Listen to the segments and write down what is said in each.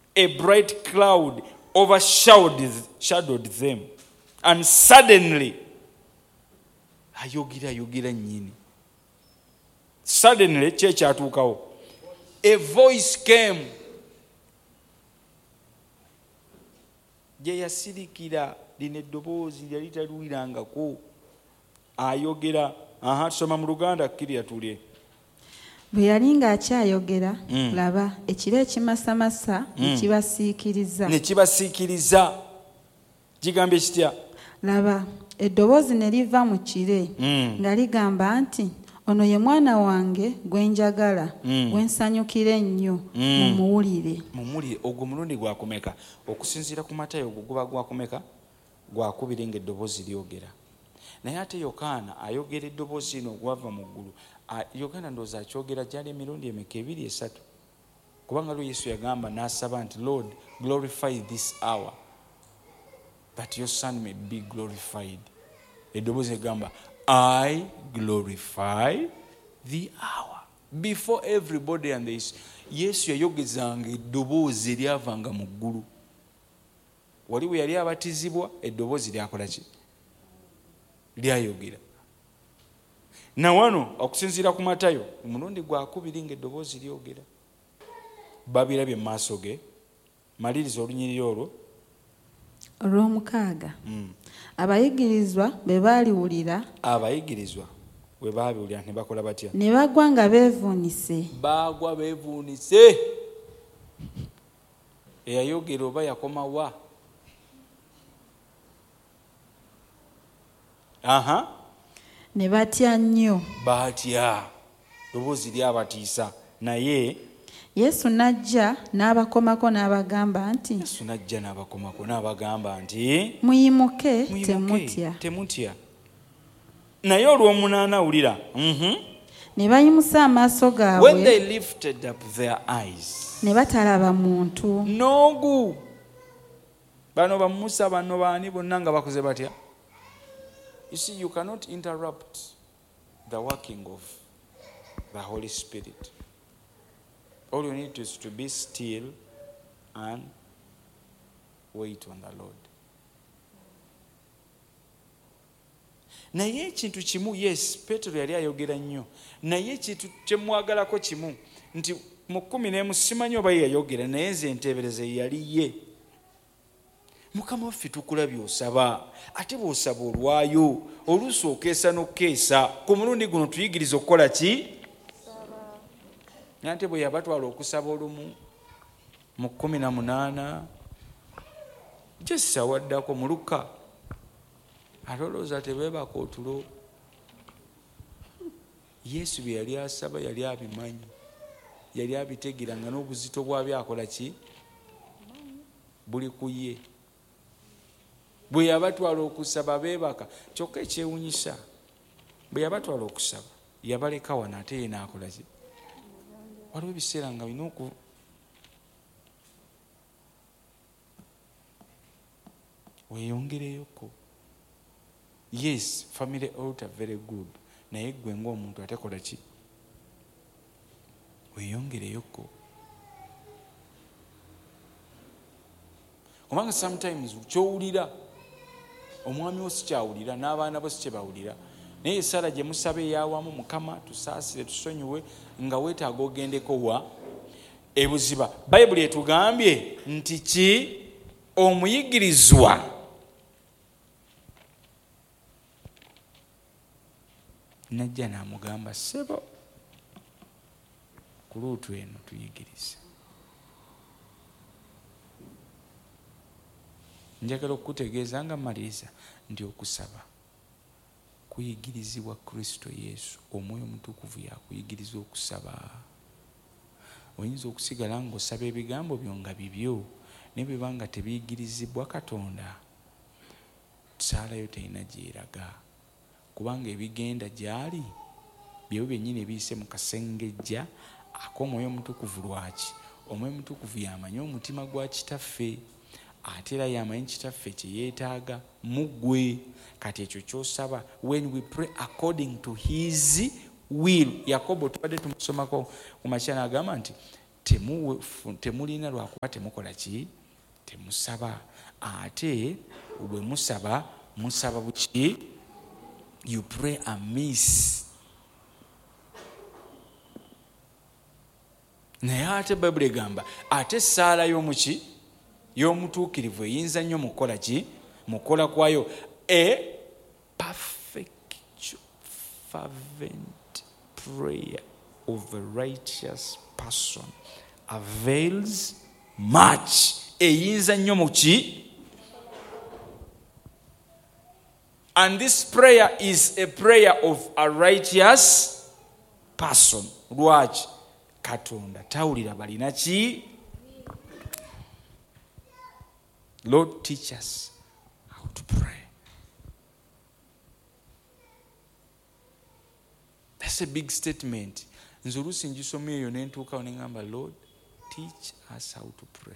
a bright cloud overshadowed them, and suddenly ayogera nyini. Suddenly kyatuukawo, a voice came. Gye yasirikira lino eddoboozi lyali taluwirangako ayogera. Tusoma mu Luganda kkirya tulye. Bwe yali ng'akyayogera, laba ekiro ekimasamasa ne kibasiikiriza. Kigambye kitya? Laba eddoboozi ne liva mu kire nga ligamba nti, ono ye mwana wange gwe njagala, gwe nsanyukira ennyo, mumuwulire. Ogwo mulundi gwakumeka? Okusinziira ku Matayo ogwo guba gwakumeka? Gwakubiri ng'eddoboozi lyogera. Naye ate Yokaana ayogera eddoboozi lino gwava mu ggulu. Yokaana ndowooza akyogera gyali emirundi emeka? 2 3. Kubanga lwe Yesu yagamba n'asaba nti, Lord, glorify this hour that your son may be glorified. Eddoboozi egamba, I glorify the hour. Before everybody and this, Yesu yayogezanga eddoboozi eryavanga mu ggulu. Wali bwe yali abatizibwa eddoboozi lyakola ki? Lyayogera. Na wano okusinziira ku Matayo omulundi gwakubiri ng'eddoboozi lyogera. Babirabye mu maaso ge. Maliriza olunyiriri olwo. Olw'omukaaga. Abayigirizwa bwe baaliwulira. Abayigirizwa bwe baabiwulira ne bakola batya? Ne bagwa nga beevuunise. Baagwa beevuunise. Eyayogera oba yakoma wa? Ne batya nnyo. Batya. Eddoboozi lyabatiisa. Naye Yesu n'ajja n'abakomako n'abagamba nti, muyimuke temutya. Naye olw'omunaana wulira. Ne bayimusa amaaso gaabwe. When they lifted up their eyes. Ne batalaba muntu. Noogu. Bano bamusa bano baani bonna nga bakoze batya? You see, you cannot interrupt the working of the Holy Spirit. All you need is to be still and wait on the Lord. Naye ekintu kimu, yes, Petero yali ayogera nnyo. Naye ekintu kyemwagalako kimu nti mu 11 simanyi oba yayogera, naye nze enteebereze yali ye. Mukama waffe tukulabye osaba, ate bw'osaba olwayo, oluusi okeesa n'okeesa. Ku mulundi guno tuyigiriza okukola ki? Nante bwe yabatwala okusaba olumu mu 18 Jesa waddako mu Luka alowooza tebeebaka otulo. Yesu bye yali asaba yali abimanyi, yali abitegera nga n'obuzito bwabyo akola ki? Buli ku ye. Bwe yabatwala okusaba beebaka. Kyokka ekyewunyisa, bwe yabatwala okusaba yabaleka wano ate ye n'akola ki? Waliwo ebiseera nga olina weyongereyoko. Yes, family altar very good. Naye gwe ng'omuntu ate kola ki? Weyongereyoko. Kubanga sometimes kyowulira omwami wo si kyawulira, n'abaana bo si kye bawulira. Naye essala gye musaba eyawamu, Mukama tusaasire tusonyiwe, nga weetaaga ogendeko wa ebuziba. Bayibuli etugambye nti ki? Omuyigirizwa najja n'amugamba, ssebo ku luutu eno tuyigirize. Njagala okukutegeeza nga maliriza nti okusaba kuyigirizibwa Kristo Yesu. Omwoyo Omutukuvu yakuyigiriza okusaba. Oyinza okusigala ng'osaba ebigambo byo nga bibyo, naye bwe banga tebiyigirizibwa Katonda, saalayo terina gyeraga. Kubanga ebigenda gyali byewo byennyini ebiyise mu kasengejja ak'Omwoyo Omutukuvu. Lwaki? Omwoyo Omutukuvu yamanyi omutima gwa kitaffe, ate era yamanyi kitaffe kye yeetaaga mu ggwe. Kati ekyo ky'osaba, when we pray according to his will. Yakobo tubadde tumusomako ku makya n'agamba nti temulina lwakuba temukola ki, temusaba. Ate bwe musaba buki? You pray amiss. Naye ate Bayibuli egamba ate essaala y'omuki y'omutuukirivu eyinza nnyo mukola ki, mukola kwayo. A perfect fervent prayer of a righteous person avails much. Eyinza nnyo muki. And this prayer is a prayer of a righteous person. Lwaki? Katonda tawulira balina ki? Lord, teach us how to pray. That's a big statement. Nze oluusi ngisomye eyo ne ntuukawo ne ngamba, Lord, teach us how to pray.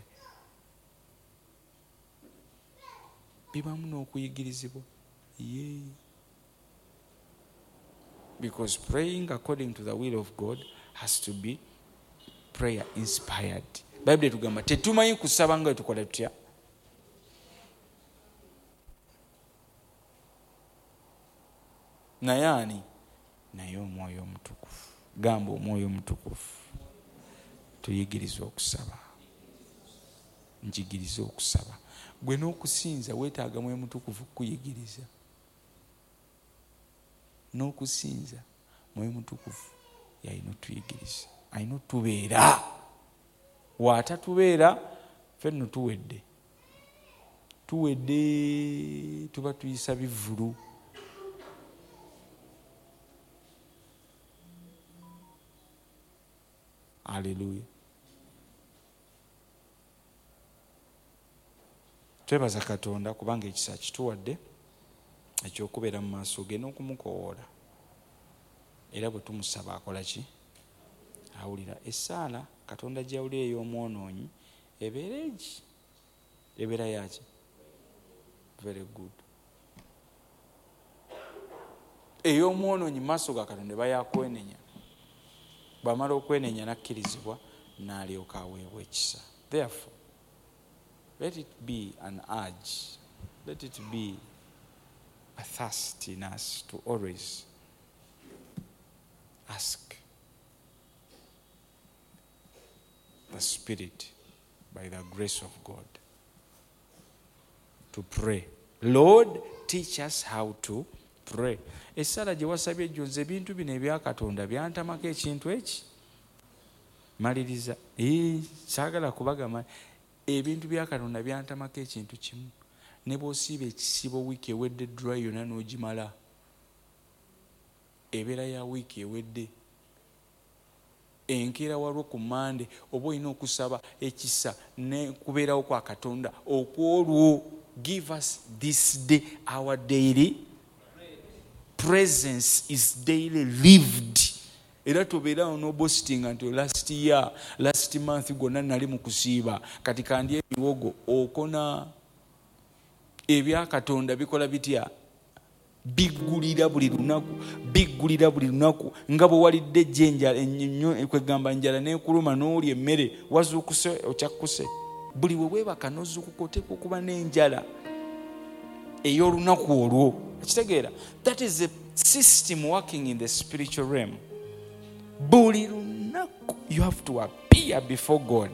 Bibamu n'okuyigirizibwa. Yeah. Because praying according to the will of God has to be prayer inspired. Bible etugamba tetumanyi kusaba nga tukola tutya. Naye Omwoyo Omutukuvu. Gamba Omwoyo Omutukuvu tuyigirize okusaba. Njigirize okusaba. Gwe n'okusinza weetaaga Mwoyo Mutukuvu kuyigiriza. N'okusinza Mwoyo Mutukuvu yalina otuyigiriza. Alina otubeera. Waatatubeera ffenno tuwedde. Tuba tuyisa bivvulu. Haleluya. Twebaza Katonda kubanga ekisa kituwadde ekyokubeera mu maaso ge n'okumukowoola. Era bwe tumusaba akola ki? Awulira. Essaala Katonda gy'awulira ey'omwonoonyi ebeera egi? Ebeera yaki? Very good. Ey'omwonoonyi mu maaso ga Katonda eba yakwenenya. Bw'amala okwenenya n'akkirizibwa n'alyoka aweebwa ekisa. Therefore, let it be an urge. Let it be a thirst in us to always ask the Spirit by the grace of God to pray. Lord, teach us how to pray. Essala gye wasabye egyo nze ebintu bino ebya Katonda byantamako ekintu eki. Maliriza. Saagala kubagamba ebintu bya Katonda byantamako ekintu kimu. Ne bw'osiiba ekisibo wiiki ewedde dry yonna n'ogimala. Ebeera ya wiiki ewedde. Enkeera walwo ku Mande oba olina okusaba ekisa ne kubeerawo kwa Katonda okwolwo. Give us this day our daily presence is daily lived. Era tobeerawo n'obostinga nti last month gonna nali mu kusiiba kati kandi ebiwogo okona. Ebya Katonda bikola bitya? Biggulira buli lunaku nga bwe walidde ejjenja ennyo kwegamba njala n'ekuluma n'olya emmere wazuukuse okyakkuse. Buli we weebaka n'ozuukuka oteekwa okuba n'enjala ey'olunaku olwo. Ekitegeera? That is a system working in the spiritual realm. Buli lunaku you have to appear before God.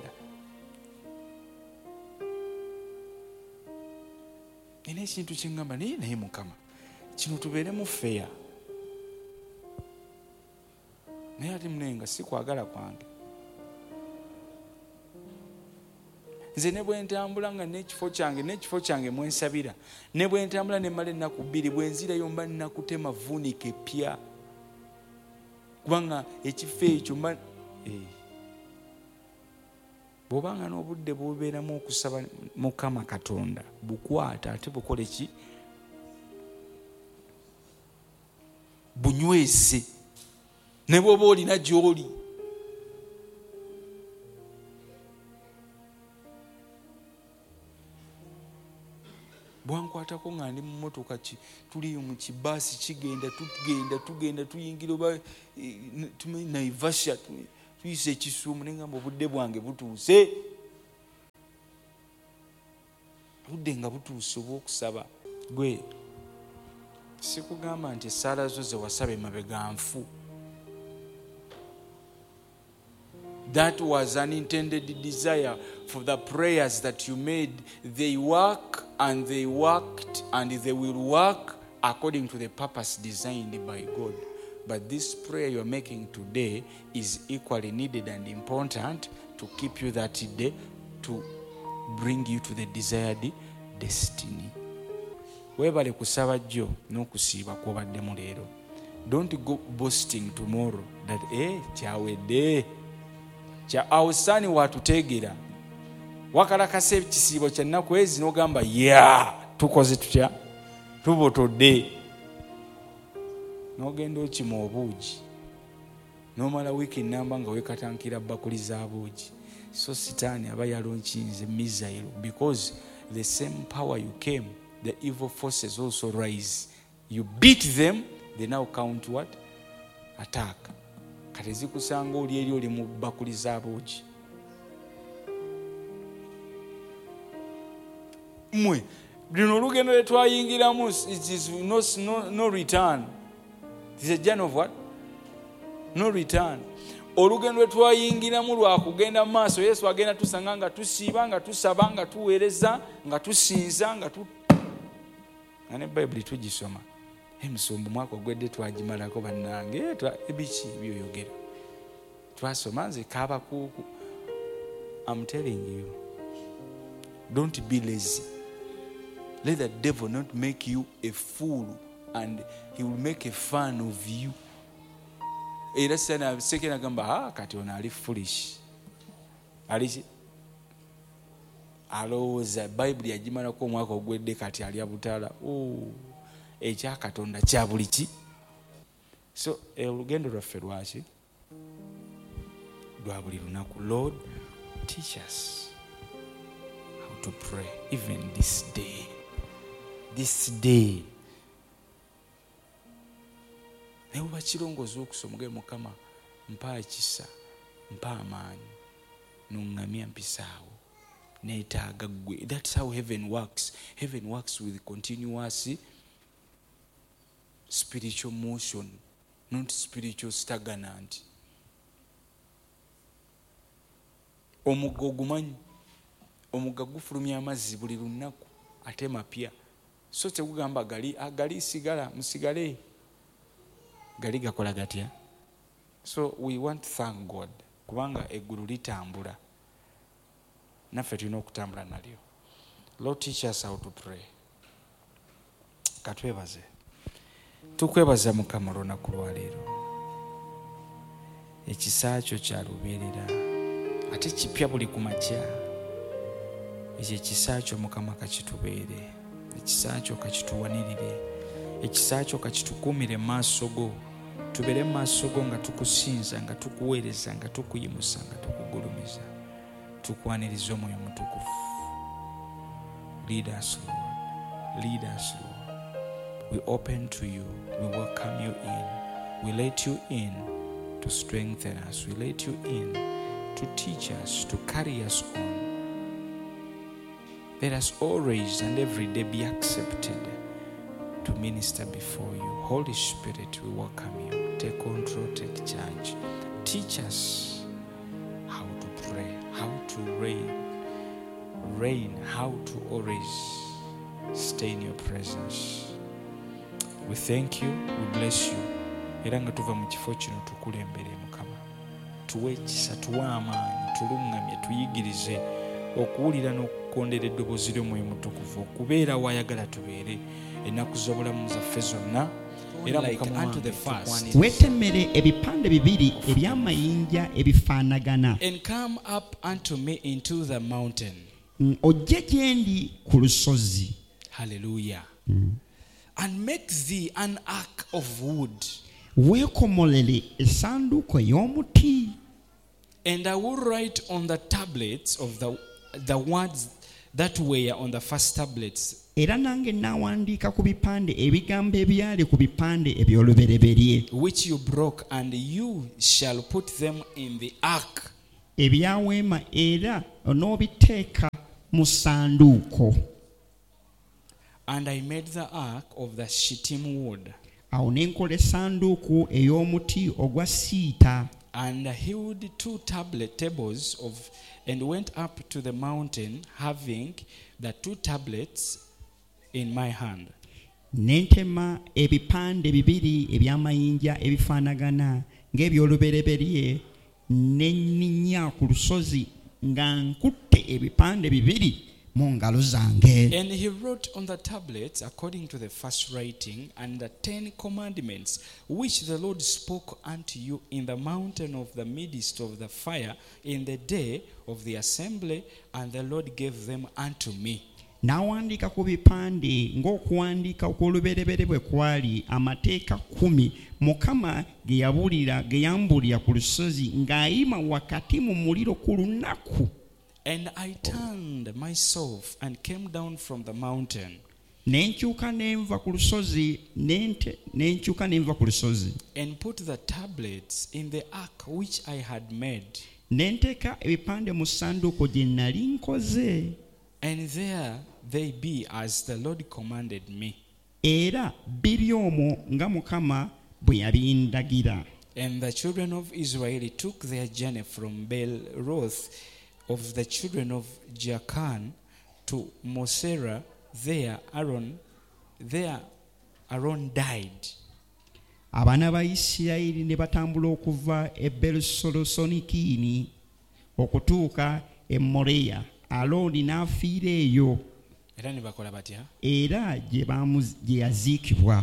Ina ekintu kyengamba naye Mukama kino tubeeremu feya. Naye ate munenga si kwagala kwange. Nze ne bwe ntambula nga n'ekifo kyange mwensabira, ne bwe ntambula ne mmala ennaku 2 bwe nzirayo mba nnakutema vuunika epya. Kubanga ekifo ekyo mba bw'obanga n'obudde bw'obeeramu okusaba Mukama Katonda bukwata ate bukole ki? Bunyweze. Ne bw'oba olina gy'oli. Bwankwatako nga ndi mu mmotoka tuli mu kibaasi kigenda tugenda tuyingira oba tumanyi Naivasha tuyise ekisuumu nengamba obudde bwange butuuse, budde nga butuuse obw'okusaba. Gwe sikugamba nti essaala zo ze wasaba emabega nfu. That was an intended desire for the prayers that you made. They work and they worked and they will work according to the purpose designed by God. But this prayer you're making today is equally needed and important to keep you that day, to bring you to the desired destiny. Webale kusaba jjo n'okusiiba kw'obaddemu leero. Don't go boasting tomorrow that kyawedde awusani watuteegera wakalakasa ekisiibo kya nnaku ezi n'ogamba tukoze tutya, tubotodde, n'ogenda okima obuugi n'omala wiiki nnamba nga weekatankira bakuli za buugi. So sitaani aba yalonkinze missile, because the same power you came, the evil forces also rise. You beat them, they now count what? Attack. Kati zikusanga oli eri oli mu bakuli za buugi. Mwe luno olugendo lwe twayingiramu, it is no return. It is a journey of what? No return. Olugendo lwe twayingiramu lwa kugenda mu maaso. Yesu agenda tusanga nga tusiiba, nga tusaba, nga tuweereza, nga tusinza, nga ne Bayibuli tugisoma. Emisumbu mwaka ogwedde twagimalako bannange, ebiki byoyogera twasoma nze kaabakuuku. I'm telling you, don't be lazy. Let the devil not make you a fool, and he will make a fun of you. Era sana sekena gamba kati ono ali foolish, ali alowooza Bayibuli yagimalako omwaka ogwedde kati ali abutaala. Ekya Katonda kya buli ki. So olugendo lwaffe lwaki? Lwa buli lunaku. Lord, teach us how to pray even this day. This day. Naye oba kirongooza okusoma ge Mukama mpa ekisa, mpa amaanyi, n'oŋŋamya mpisaawo, neetaaga ggwe. That's how heaven works. Heaven works with continuous spiritual motion, not spiritual stagnant. Omugga ogumanyi, omugga gufulumya amazzi buli lunaku ate mapya. So tegugamba gali sigala musigale, gali gakola gatya. So we want to thank God kubanga eggulu litambula, naffe tulina okutambula nalyo. Lord, teach us how to pray. Katwebaze. Tukwebaza Mukama olunaku lwa leero. Ekisa kyo kya lubeerera ate kipya buli ku makya. Ekyo ekisa kyo Mukama kakitubeere, ekisa kyo kakituwanirire, ekisa kyo kakitukuumire mu maaso go. Tubeere mu maaso go nga tukusinza, nga tukuweereza, nga tukuyimusa, nga tukugulumiza, tukwaniriza Omwoyo Mutukuvu. Lead us, Lord. Lead us, Lord. We open to you. We welcome you in. We let you in to strengthen us. We let you in to teach us, to carry us on. Let us always and every day be accepted to minister before you. Holy Spirit, we welcome you. Take control, take charge. Teach us how to pray, how to reign, how to always stay in your presence. We thank you, we bless you. Era nga tuva mu kifo kino tukulembere Mukama. Tuwe ekisa, tuwe amaanyi, tulungamye, tuyigirize okuwulira n'okukondera eddoboozi ly'Omwoyo Mutukuvu, okubeera wayagala tubeere ennaku z'obulamu zaffe zonna. Era Mukama weetemere ebipande bibiri eby'amayinja ebifaanagana. And come up unto me into the mountain. Ojje gye ndi ku lusozi. Hallelujah. And make thee an ark of wood. Weekomolere essanduuko ey'omuti. And I will write on the tablets of the words that were on the first tablets. Era nange nawandiika ku bipande ebigambo ebyali ku bipande eby'olubereberye. Which you broke, and you shall put them in the ark. Ebyaweema era onoobiteeka mu ssanduuko. And I made the ark of the shittim wood. Awo ne nkola essanduuku ey'omuti ogwa siita. And hewed 2 tables of, and went up to the mountain, having the 2 tablets in my hand. Nentema ebipande bibiri eby'amayinja ebifaanagana ng'eby'olubereberye ne nninnya ku lusozi nga nkutte ebipande bibiri mu ngalo zange. And he wrote on the tablets according to the first writing, and the 10 commandments which the Lord spoke unto you in the mountain of the midst of the fire in the day of the assembly, and the Lord gave them unto me. N'awandiika ku bipande ng'okuwandiika okw'olubereberye bwe kwali amateeka 10 Mukama ge yambuulira ku lusozi ng'ayima wakati mu muliro ku lunaku. And I turned myself and came down from the mountain. Nenkyuka nenva ku lusozi And put the tablets in the ark which I had made. Nenteeka ebipande mu ssanduuko gye nnali nkoze. And there they be as the Lord commanded me. Era biri omwo nga Mukama bwe yabindagira. And the children of Israel took their journey from Beeroth of the children of Jaakan to Mosera. There Aaron died. Abaana ba Isirayiri ne batambula okuva e Berusolosonikiini okutuuka e Moreya. Alooni n'afiira eyo. Era ne bakola batya? Era gye yaziikibwa.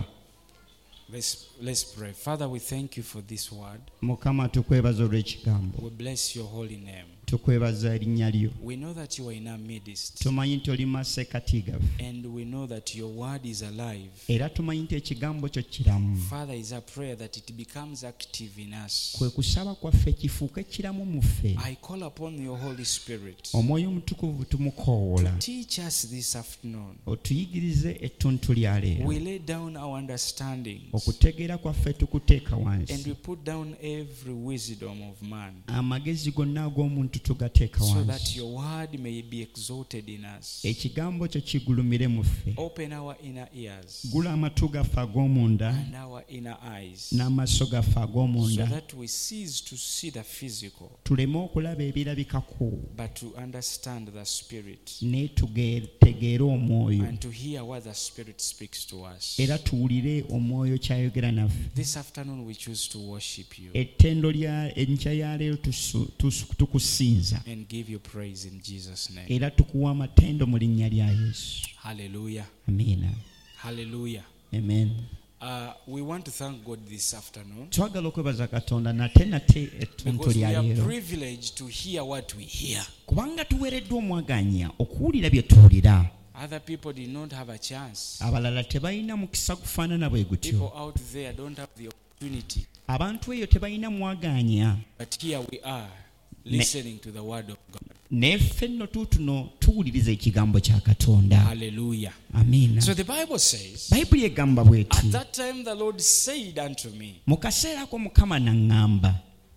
Let's pray. Father, we thank you for this word. Mukama tukwebaza olw'ekigambo. We bless your holy name. Tukwebaza erinnya lyo. We know that you are in our midst. Tumanyi nti oli masekkati gaffe. And we know that your word is alive. Era tumanyi nti ekigambo kyo kiramu. Father, is a prayer that it becomes active in us. Kwe kusaba kwaffe kifuuke kiramu mu ffe. I call upon your Holy Spirit. Omwoyo omutukuvu tumukoowola. Teach us this afternoon. Otuyigirize ettuntu lya leero. We lay down our understanding. Okutegeera kwaffe tukuteeka wansi. And we put down every wisdom of man. Amagezi gonna ag'omuntu tugateeka wansi. So that your word may be exalted in us. Ekigambo kyo kigulumire mu ffe. Open our inner ears. Gula amatu gaffe ag'omunda. And our inner eyes. N'amaaso gaffe ag'omunda. So that we cease to see the physical. Tuleme okulaba ebirabikako. But to understand the spirit. Ne tutegeere omwoyo. And to hear what the spirit speaks to us. Era tuwulire omwoyo kyayogera naffe. This afternoon we choose to worship you. Ettendo lya enkya ya leero tukusinza. And give you praise in Jesus' name. Era tukuwa amatendo mu linnya lya Yesu. Hallelujah. Amiina. Hallelujah. Amen. We want to thank God this afternoon. Twagala okwebaza Katonda nate ettuntu lya leero. Because we are privileged to hear what we hear. Kubanga tuweereddwa omwaganya okuwulira bye tuwulira. Other people did not have a chance. Abalala tebalina mukisa gufaanana bwe gutyo. People out there don't have the opportunity. Abantu eyo tebalina mwaganya. But here we are listening to the word of God. Neffe nno tuutuno tuwuliriza ekigambo kya Katonda. Hallelujah. Amiina. So the Bible says, Bayibuli egamba bw'eti. at that time the Lord said unto me, mu kaseera ako Mukama n'aŋŋamba,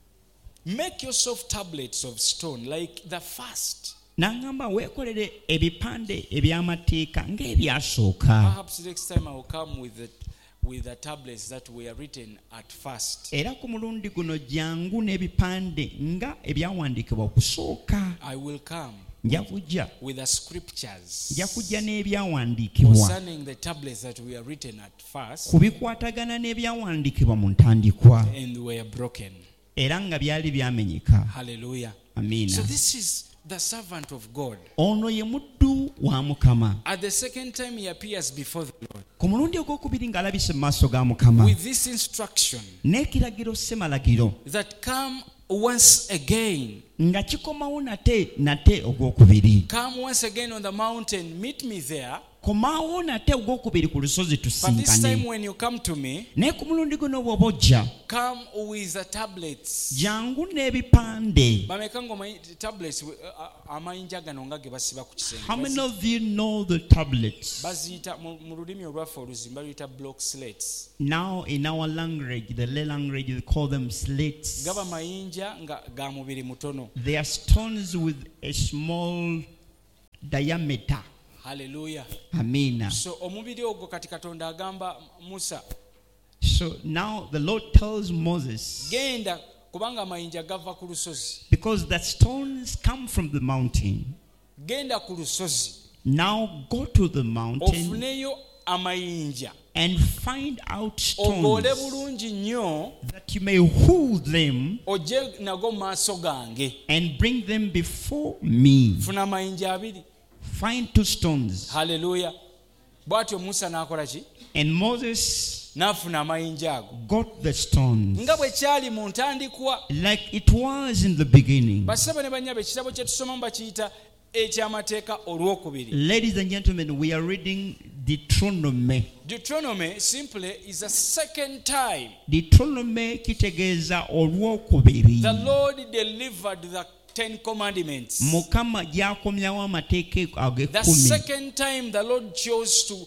make yourself tablets of stone like the first. n'aŋŋamba weekolere ebipande eby'amateeka ng'ebyasooka. Perhaps next time I will come with the tablets that were written at first. Era ku mulundi guno jangu n'ebipande nga ebyawandiikibwa okusooka. I will come nja kujja with the scriptures nja kujja n'ebyawandiikibwa concerning the tablets that were written at first ku bikwatagana n'ebyawandiikibwa mu ntandikwa and were broken. era nga byali byamenyeka. Hallelujah. Amiina. So this is the servant of God. Ono ye muddu wa Mukama. At the second time he appears before the Lord Ku mulundi ogwokubiri ng'alabise mu maaso ga Mukama with this instruction n'ekiragiro ssemalagiro that come once again. nga kikomawo nate ogwokubiri. Come once again on the mountain, meet me there. komawo nate ogwokubiri ku lusozi But this time tusinkane. when you come to me, Naye ku mulundi guno bw'oba ojja come with the tablets. jangu n'ebipande. Bameka ng'omanyi tablets amayinja gano nga ge basiba ku How many kisenge. of you know the tablets? Baziyita mu lulimi olwaffe oluzimba luyita block slates. Now in our language, the Lay language, we call them slates. Gaba mayinja nga ga mubiri mutono. They are stones with a small diameter. Hallelujah. Amen. So omubiri ogwo kati Katonda agamba Musa, So now the Lord tells Moses, genda kubanga amayinja gava ku lusozi. because the stones come from the mountain, Genda ku lusozi. now go to the mountain Ofuneyo amayinja. and find out Ogoole stones bulungi nnyo that you may hold them ojje nago mu maaso gange. and bring them before me. Funa amayinja abiri. Find 2 stones. Hallelujah. Bw'atyo Musa n'akola ki? And Moses N'afuna amayinja ago. got the stones Nga bwe kyali mu ntandikwa. like it was in the beginning. Basaba ne bannyabe ekitabo kye tusomamu bakiyita eky'amateeka olwokubiri. Ladies and gentlemen, we are reading Deuteronomy. Deuteronomy simply is a second time Deuteronomy kitegeeza olwokubiri. the Lord delivered the 10 commandments. Mukama gyakomyawo amateeka The ag'ekkumi. second time the Lord chose to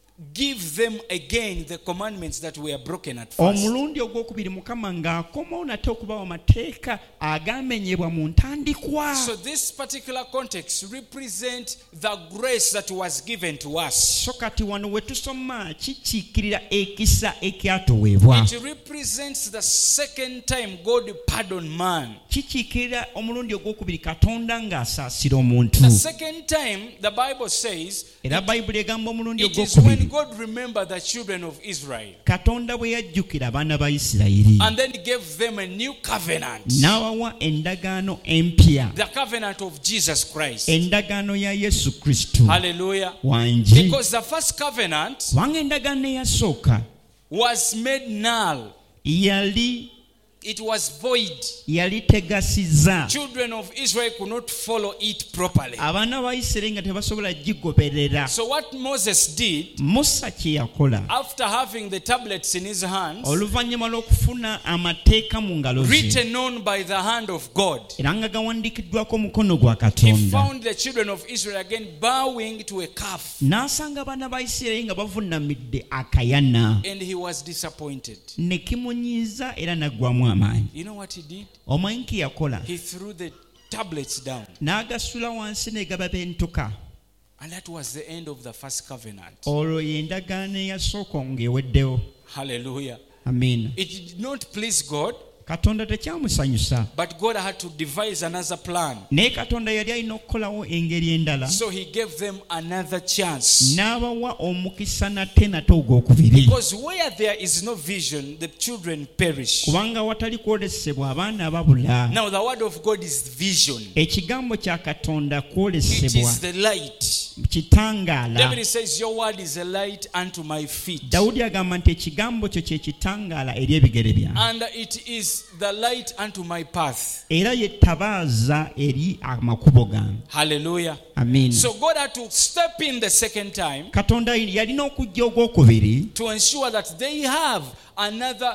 give them again the commandments that were broken at first. Omulundi ogwokubiri Mukama ng'akomawo nate okubawo amateeka agamenyebwa mu ntandikwa. So this particular context represents the grace that was given to us. So kati wano we tusoma kikiikirira ekisa ekyatuweebwa. It represents the second time God pardoned man. Kikiikirira omulundi ogwokubiri Katonda ng'asaasira omuntu. The second time the Bible says Era Bayibuli egamba omulundi it is when ogwokubiri God remembered the children of Israel Katonda bwe yajjukira abaana ba Isirayiri and then gave them a new covenant. n'abawa endagaano empya, The covenant of Jesus Christ. endagaano ya Yesu Kristo Hallelujah. wangi. Because the first covenant Kubanga endagaano eyasooka was made null. It was void. yali tegasiza. Children of Israel could not follow it properly. Abaana ba Isirayiri nga tebasobola gigoberera. So what Moses did, Musa kye yakola after having the tablets in his hands, oluvannyuma lw'okufuna amateeka mu ngalo ze written on by the hand of God, era nga gawandiikiddwako omukono gwa he Katonda, found the children of Israel again bowing to a calf, n'asanga abaana ba Isirayiri nga bavuunamidde akayana, and he was disappointed. ne kimunyiiza era n'aggwamu amaanyi. You know what he did? Omanyi kye yakola? He threw the tablets down, N'agasula wansi ne gaba bentuka. and that was the end of the first covenant. Olwo y'endagaano eyasooka ng'eweddewo. Hallelujah. Amiina. It did not please God, Katonda tekyamusanyusa, but God had to devise another plan. naye Katonda yali alina okukolawo engeri endala. So he gave them another chance. N'abawa omukisa nate ogwokubiri. Because where there is no vision, the children perish. Kubanga watali kwolesebwa abaana babula. Now the word of God is vision. Ekigambo kya Katonda It kwolesebwa, is the light. kitangaala. David says, your word is a light unto my feet. Dawudi agamba nti ekigambo kyo kye kitangaala eri ebigere byange, And it is the light unto my path. era ye ttabaaza eri amakubo gange. Hallelujah. Amiina. So God had to step in the second time Katonda yalina okujja ogwokubiri to ensure that they have another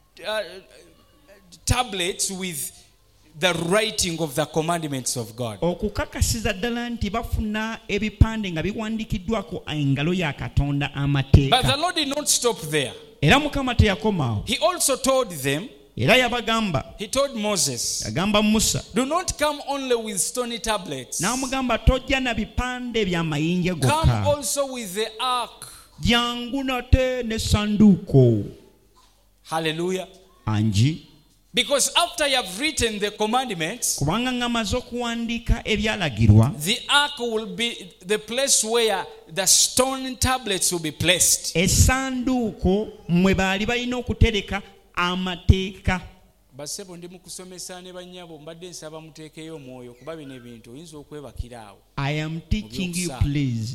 tablets with the writing of the commandments of God. okukakasiza ddala nti bafuna ebipande nga biwandiikiddwako engalo ya Katonda But the amateeka. Lord did not stop there. Era Mukama teyakomaawo, He also told them, era yabagamba, he told Moses, yagamba Musa, do not come only with stony tablets. n'amugamba tojja na bipande bya mayinja Come gokka, also with the ark. jangu nate ne sanduuko. Hallelujah. Angi. Because after you have written the commandments, Kubanga ngamaze okuwandiika ebyalagirwa, the ark will be the place where the stone tablets will be placed. essanduuko mwe baali balina okutereka amateeka. Basebo ndi mukusomesa ne bannyabo mbadde nsaba muteekeyo omwoyo kuba bino ebintu oyinza okwebakira awo. I am teaching you, please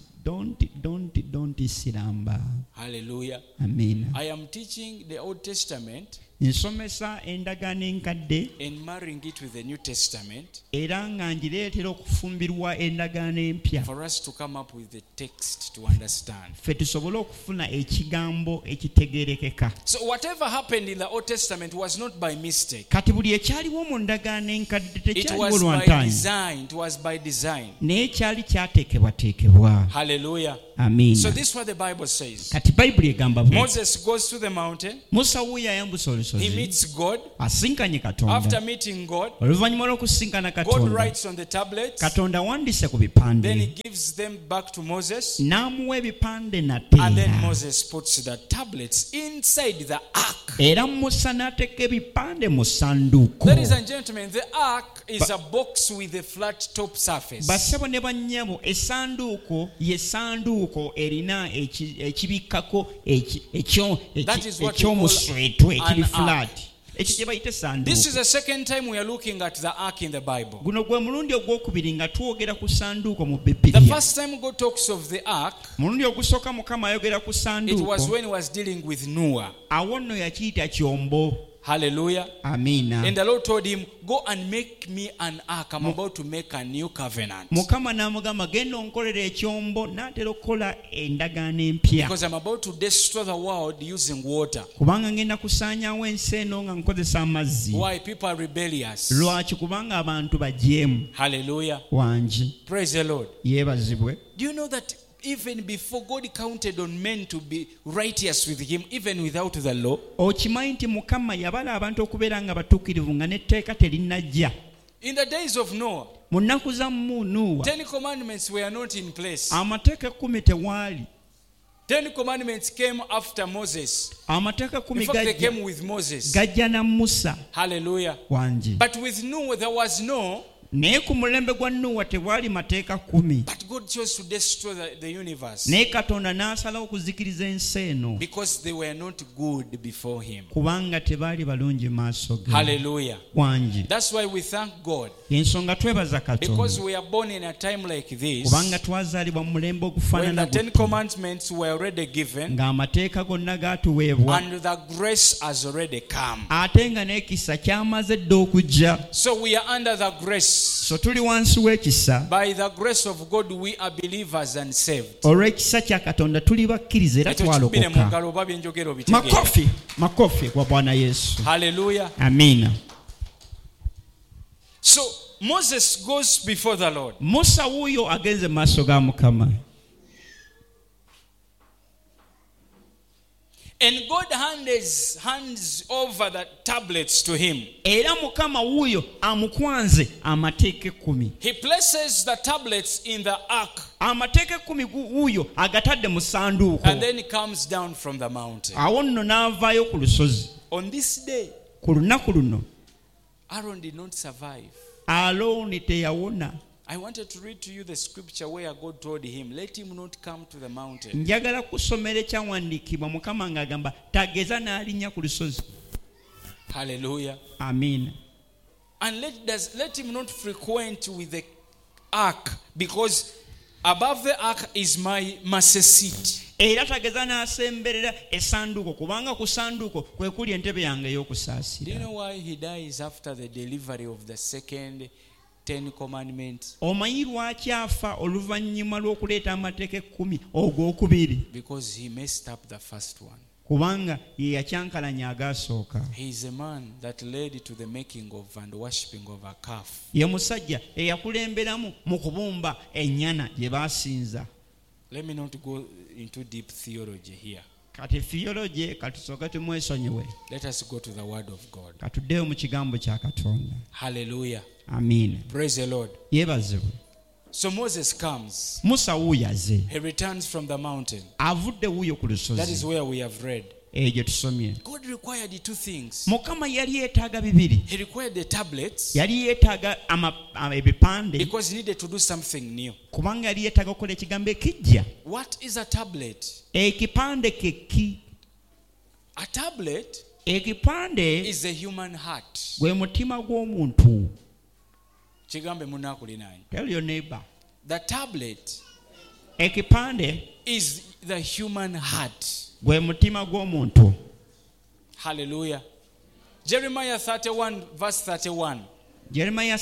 don't siramba. Hallelujah. Amen. I am teaching the Old Testament nsomesa endagaano enkadde and marrying it with the New Testament era nga ngireetera okufumbirwa endagaano empya for us to come up with the text to understand. ffe tusobole okufuna ekigambo ekitegeerekeka. So whatever happened in the Old Testament was not by mistake. Kati buli ekyaliwo mu ndagaano enkadde It tekyaliwo was by lwantaanyi design. It was by design. naye kyali kyateekebwateekebwa. Hallelujah. Amiina. So this is what the Bible says. Kati bayibuli egamba bwe Moses goes to the mountain. musa wuuyo ayambusa He olusozi meets God. asinkanye After katonda meeting God, oluvannyuma lw'okusinkana God katonda writes on the tablets. katonda wandise ku Then bipande he gives them back to Moses. n'amuwa ebipande And then nateera Moses puts the tablets inside the ark. era musa n'ateeka ebipande mu ssanduuko. Ladies and gentlemen, the ark is a box with a flat top surface. bassebo ne bannyabo essanduuko ye ssanduuko erina ekibikkako That is what we call ekyomuswetwe ekiri an flat ark. ekyo kye bayita This is essanduuko. the second time we are looking at the ark in the Bible. guno gwe mulundi ogwokubiri nga twogera ku ssanduuko mu The bibiliya. first time God talks of the ark, mulundi ogusooka mukama ayogera ku it was ssanduuko when he was dealing with Noah. awo nno yakiyita kyombo. Hallelujah. amiina. And the Lord told him, go and make me an ark. I'm about to make a new covenant. mukama n'amugamba genda onkolera ekyombo n'atera okukola endagaano empya Because I'm about to destroy the world using water. kubanga ngenda kusaanyaawo ensi eno nga nkozesa amazzi. Why? People are rebellious. lwaki? kubanga abantu bajeemu. Hallelujah. wangi Praise the Lord. yeebazibwe. Do you know that even before God counted on men to be righteous with him, even without the law, okimanyi nti mukama yabala abantu okubeera nga batuukirivu nga n'etteeka terinnajja. in the days of Noah, mu nnaku za Nuuwa 10 commandments were not in place. amateeka 10 tewaali. 10 commandments came after Moses. amateeka 10 In fact, they gajja came with Moses. gajja na Musa. Hallelujah. wangi. But with Noah, there was no. naye ku mulembe gwa Nuuwa tewaali mateeka 10. But God chose to destroy the universe naye katonda n'asalawo okuzikiriza ensi eno because they were not good before him. kubanga tebaali balungi maaso ge. Hallelujah. wangi. That's why we thank God, ensonga twebaza because katonda we are born in a time like this, kubanga twazaalibwa mu mulembe when ogufaanana the 10 gutyo, commandments were already given ng'amateeka gonna gaatuweebwa and the grace has already come. ate nga n'ekisa kyamaze dda okujja. So we are under the grace. so tuli wansi w'ekisa. By the grace of God, we are believers and saved. olw'ekisa kya katonda tuli bakkiriza era Ekyo kibbire mu twalokoka. ngalo oba byenjogera obitegeera. makofi kwa bwana yesu. Hallelujah. amiina. So Moses goes before the Lord. musa wuuyo agenze mu maaso ga mukama. And God hands over the tablets to him. era mukama wuuyo amukwanze amateeka 10. He places the tablets in the ark amateeka 10 wuuyo agatadde mu ssanduuko. and then he comes down from the mountain. awo nno n'avaayo ku lusozi. On this day, ku lunaku luno Aaron did not survive. alooni teyawona. I wanted to read to you the scripture where God told him, let him not come to the mountain. njagala kusomera ekyawandiikibwa mukama ng'agamba tageza n'alinnya ku lusozi. Hallelujah. amiina. And let him not frequent with the ark, because above the ark is my mercy seat. era tageza n'asemberera essanduuko kubanga ku ssanduuko kwe kuli entebe yange Do you ey'okusaasira. know why he dies after the delivery of the second 10 commandments? omanyi lwaki afa oluvannyuma lw'okuleeta amateeka 10 ogwokubiri? Because he messed up the first one. kubanga ye yakyankalanya agaasooka. He is a man that led to the making of and worshipping of a calf. ye musajja eyakulemberamu mu kubumba ennyana gye baasinza. Let me not go into deep theology here. kati theology katusooke tumwesonyiwe. Let us go to the word of God. katuddeyo mu kigambo kya katonda. Hallelujah. amiina. Praise the Lord. yeebazibwe. So Moses comes. musa wuuyo aze. He returns from the mountain. avudde wuuyo ku That is lusozi. where we have read. gye tusomye. God required 2 things. mukama yali yeetaaga bibiri. He required the tablets yali yeetaaga ebipande because he needed to do something new. kubanga yali yeetaaga okukola ekigambo ekijja. What is a tablet? ekipande keki. A tablet ekipande is the human heart. gwe mutima gw'omuntu. Kigambe munakulinanyi. Tell your neighbor. The tablet ekipande is the human heart. gwe mutima gw'omuntu. Hallelujah. Jeremiah 31 verse 31. Jeremiah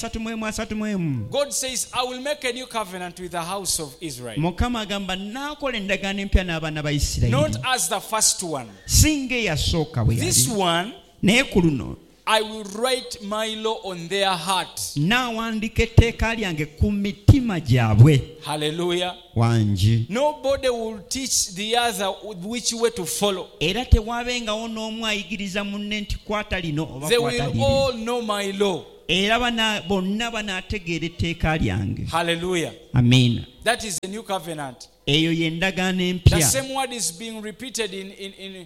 31. God says, I will make a new covenant with the house of Israel. Mukama agamba nakola endagaano empya n'abaana ba Isirayiri. Not as the first one. Singa eyasooka bwe yali. This one, naye ku luno, I will write my law on their heart. Naawandika etteeka lyange ku mitima gyabwe. Hallelujah. Wangi. Nobody will teach the other which way to follow. Era tewaabengawo n'omu ayigiriza munne nti kwata lino oba They kwata will liri. all know my law. Era bonna banaategeera etteeka lyange. Hallelujah. Amiina. That is a new covenant. Eyo ye ndagaano The empya. same word is being repeated in